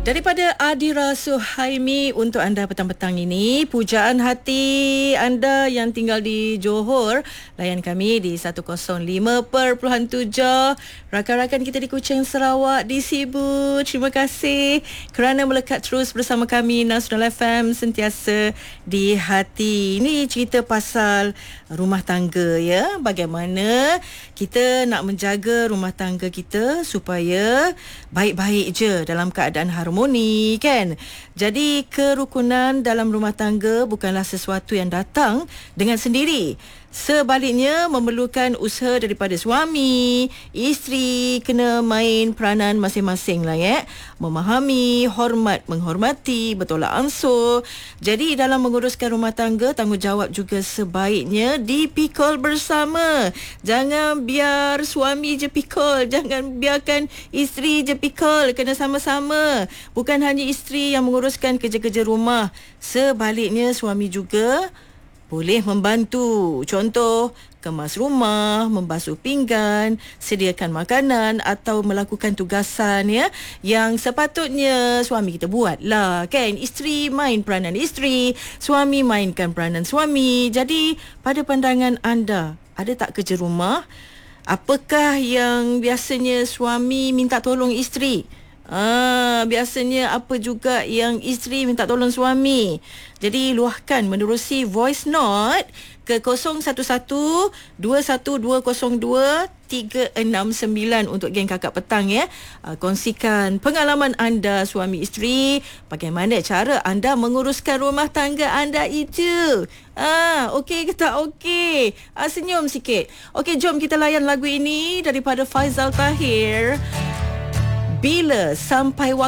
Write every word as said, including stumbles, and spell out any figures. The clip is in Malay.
Daripada Adira Suhaimi untuk anda petang-petang ini, pujaan hati anda yang tinggal di Johor, layan kami di seratus lima perpuluhan tujuh. Rakan-rakan kita di Kuching, Sarawak, di Sibu, terima kasih kerana melekat terus bersama kami. Nasional F M, sentiasa di hati. Ini cerita pasal rumah tangga, ya. Bagaimana kita nak menjaga rumah tangga kita supaya baik-baik je dalam keadaan harmoni, kan? Jadi kerukunan dalam rumah tangga bukanlah sesuatu yang datang dengan sendiri. Sebaliknya memerlukan usaha daripada suami, isteri kena main peranan masing-masing lah, ya. Memahami, hormat, menghormati, bertolak ansur. Jadi dalam menguruskan rumah tangga, tanggungjawab juga sebaiknya dipikul bersama. Jangan biar suami je pikul, jangan biarkan isteri je pikul, kena sama-sama. Bukan hanya isteri yang menguruskan kerja-kerja rumah, sebaliknya suami juga boleh membantu. Contoh, kemas rumah, membasuh pinggan, sediakan makanan atau melakukan tugasan, ya, yang sepatutnya suami kita buat lah, kan? Isteri main peranan isteri, suami mainkan peranan suami. Jadi pada pandangan anda, ada tak kerja rumah? Apakah yang biasanya suami minta tolong isteri? Ah, biasanya apa juga yang isteri minta tolong suami? Jadi luahkan menerusi voice note ke kosong satu satu dua satu dua kosong dua tiga enam sembilan untuk geng Kakak Petang, ya. Ah, kongsikan pengalaman anda suami isteri, bagaimana cara anda menguruskan rumah tangga anda itu. Ah, okey ke tak okey? Ah, senyum sikit. Okey, jom kita layan lagu ini daripada Faizal Tahir. Bila sampai waktu